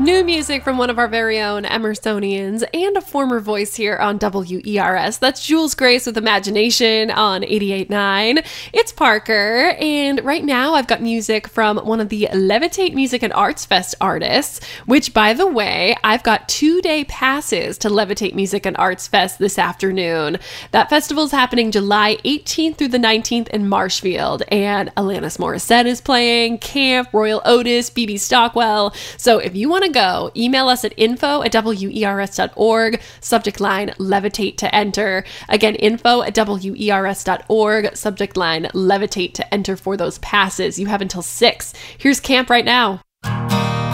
New music from one of our very own Emersonians and a former voice here on WERS. That's Jules Grace with Imagination on 88.9. It's Parker, and right now I've got music from one of the Levitate Music and Arts Fest artists, which, by the way, I've got 2-day passes to Levitate Music and Arts Fest this afternoon. That festival is happening July 18th through the 19th in Marshfield, and Alanis Morissette is playing, Camp, Royal Otis, BB Stockwell. So if you want to go, email us at info@wers.org, subject line levitate to enter. Again, info@wers.org, subject line levitate to enter for those passes. You have until 6. Here's Camp right now.